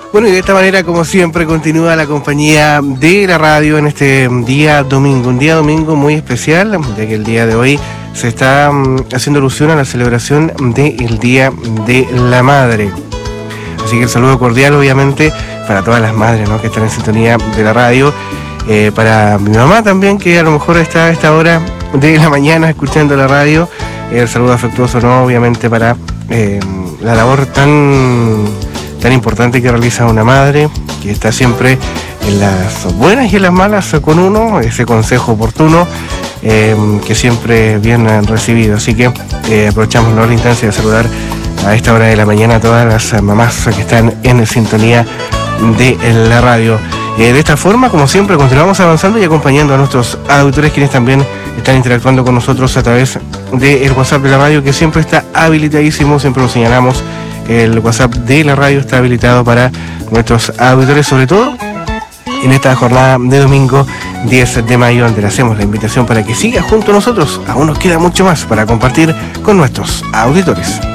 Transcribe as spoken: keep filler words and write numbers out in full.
Bueno, y de esta manera, como siempre, continúa la compañía de la radio en este día domingo, un día domingo muy especial, ya que el día de hoy se está um, haciendo alusión a la celebración del Día de la Madre. Así que el saludo cordial, obviamente, para todas las madres, ¿no?, que están en sintonía de la radio, eh, para mi mamá también, que a lo mejor está a esta hora de la mañana escuchando la radio. El saludo afectuoso, ¿no?, obviamente, para eh, la labor tan... tan importante que realiza una madre, que está siempre en las buenas y en las malas con uno, ese consejo oportuno eh, que siempre es bien recibido. Así que eh, aprovechamos, ¿no?, la instancia de saludar a esta hora de la mañana a todas las mamás que están en sintonía de la radio. Eh, de esta forma, como siempre, continuamos avanzando y acompañando a nuestros auditores, quienes también están interactuando con nosotros a través del WhatsApp de la radio, que siempre está habilitadísimo, siempre lo señalamos. El WhatsApp de la radio está habilitado para nuestros auditores, sobre todo en esta jornada de domingo diez de mayo, donde le hacemos la invitación para que siga junto a nosotros. Aún nos queda mucho más para compartir con nuestros auditores.